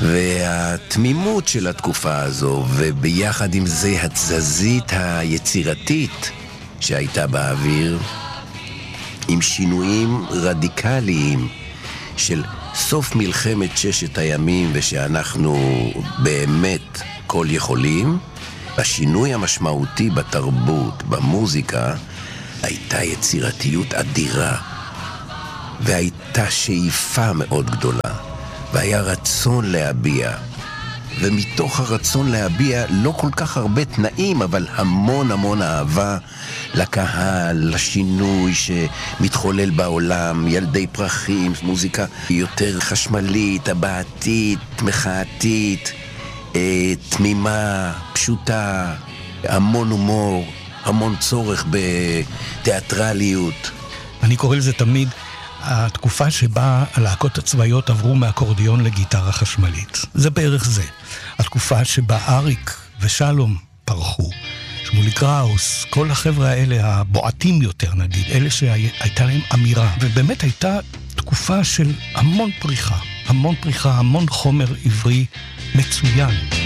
והתמימות של התקופה הזו, וביחד עם זה התזזית היצירתית שהייתה באוויר, עם שינויים רדיקליים של סוף מלחמת ששת הימים, ושאנחנו באמת כל יכולים, השינוי המשמעותי בתרבות, במוזיקה, הייתה יצירתיות אדירה, והייתה שאיפה מאוד גדולה, והיה רצון להביע, ומתוך הרצון להביע לא כל כך הרבה תנאים, אבל המון המון אהבה לקהל, לשינוי שמתחולל בעולם, ילדי פרחים, מוזיקה יותר חשמלית, הבעתית, מחאתית, תמימה, פשוטה, המון הומור, המון צורך בתיאטרליות. אני קורא לזה תמיד התקופה שבה הלהקות הצבאיות עברו מאקורדיון לגיטרה חשמלית. זה בערך זה. התקופה שבה אריק ושלום פרחו, שמולי קראוס, כל החבר'ה האלה הבועטים יותר נגיד, אלה שהייתה להם אמירה. ובאמת הייתה תקופה של המון פריחה, המון חומר עברי מצוין.